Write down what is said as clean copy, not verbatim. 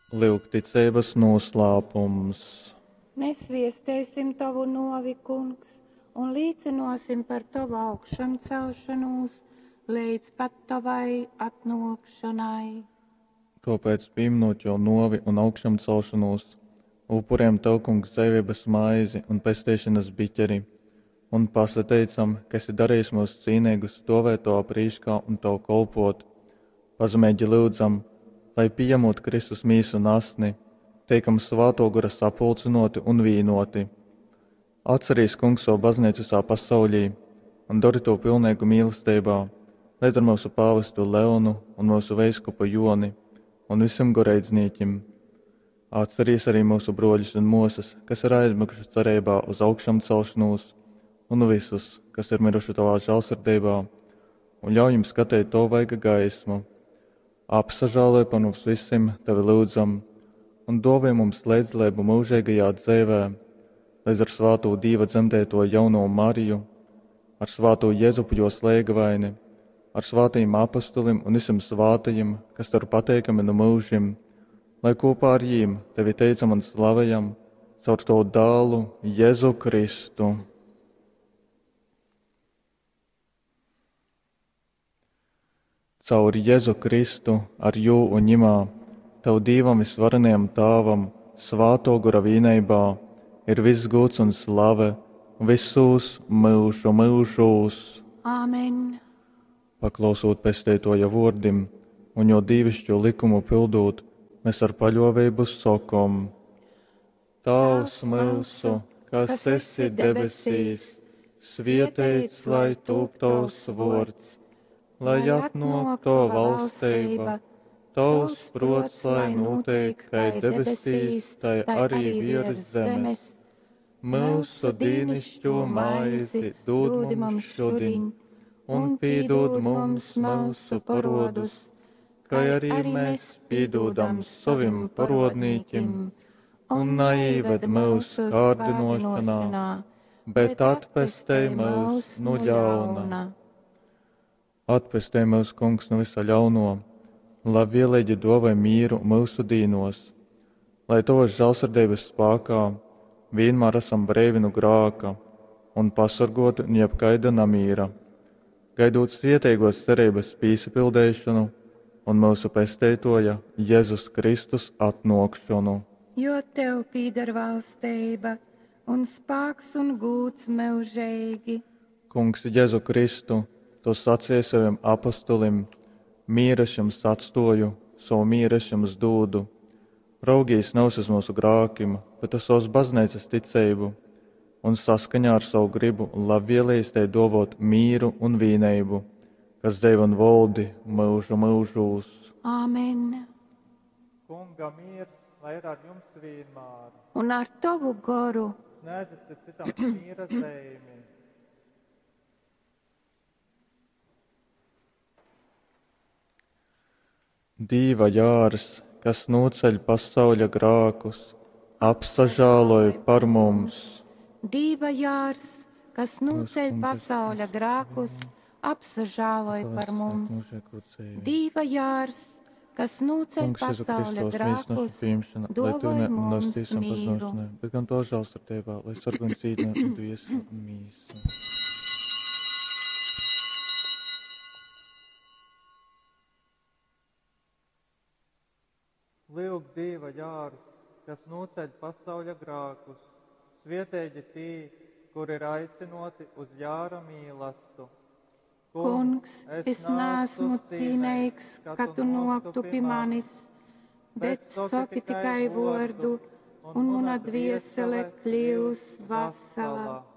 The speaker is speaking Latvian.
Lūk, ticības noslēpums. Mēs viestēsim tavu novi, kungs, un liecinosim par tavu augšām celšanos līdz pat tavai atnākšanai. Tāpēc pieminot jau novi un augšām celšanos, upuriem tev, kungs, dzīvības maizi un pestīšanas biķeri, un pasateicam, ka esi darījis mūs cīnīgus stāvēt to aprīškā un tev kolpot. Pazemēģi lūdzam, lai pieņemot Kristus mīsu un asni, teikam svāto gara sapulcinoti un vīnoti. Atcerīs, kungs, savu baznīcu visā pasaulī un dari to pilnīgu mīlestībā, lai ar mūsu pāvestu Leonu un mūsu veiskupu Joni un visam goreidzniekiem. Atcerīs arī mūsu broļus un mosas, kas ir aizmiguši cerībā uz augšām celšanos, un visus, kas ir miruši tavā žēlsirdībā, un ļauj jums skatīt to vaiga gaismu. Apsažāloj par mums visiem, tevi lūdzam, un dāvā mums līdzdalību mūžīgajā dzīvē, līdz ar svāto Dieva dzemdēto jauno Mariju, ar svāto Jēzupu jo slēgavaini, ar svātajiem apostolim un visiem svātajiem, kas tur pateikami no mūžiem, lai kopā ar jiem tevi teicam un slavējam caur to dālu Jēzu Kristu. Caur Jēzu Kristu ar jū un ņimā, tev Dievam visvarenajam Tāvam, svāto gara vīneibā, ir viss gods un slave visus mūžu mūžos. Āmen. Paklausot pestētoja vārdim un jo dievišķo likumu pildot, mēs ar paļāvību sakām: Tēvs mūsu, kas esi debesīs, svētīts lai top tavs vārds, lai atnāk tava valstība, tavs prots, lai notiek, kā debesīs, tai arī virs zemes. Mūsu dienascho maizi dod mums šodien, un piedod mums mūsu parodus, kā arī mēs piedodam saviem parodnīkiem, un neieved mūsu kārdinošanā, bet atpestī mūs no ļauna. Atpestī mūs, kungs, no visa ļauno, lai vienlaidži dāvā mieru mūsu dīnos, lai tavas žēlsirdības spēkā vienmēr esam brīvi no grēka un pasargoti no jebkaida namīra, gaidot svētīgos cerības piesapildīšanu un mūsu pestētoja Jēzus Kristus atnākšanu. Jo tev pieder valstība un spēks un gods mūžīgi. Kungs, Jēzu Kristu, tu sacīji saviem apostolim: mīru es jums atstāju, savu mīru es jums dodu. Raugīs nav uz mūsu grēkiem, bet uz savas baznīcas ticību, un saskaņā ar savu gribu labvēlīs tai dāvāt mīru un vienību, kas dzīvo un valdi mūžu mūžos. Āmen. Kunga miers, lai ir ar jums vienmēr. Un ar tavu garu. Sniedzat citam mīra zīmi. Dieva jārs, kas noceļ pasauļa grēkus, apsažāloj par mums. Dieva jārs, kas noceļ pasauļa grēkus, apsažāloj par mums. Dieva jārs, kas noceļ pasauļa grēkus, dāvāj mums mīru. Bet gan to žēlsirdībā, lai sargu un cīņā un viesu mīsu. Lūk, Dieva jārs, kas noceļ pasauļa grēkus, svētīgi tī, kur ir aicinoti uz jāra mīlestību. Kungs, es neesmu cīnīgs, ka tu noktu pie manis, bet saki tikai vārdu, un mana dviesele kļūs vesela.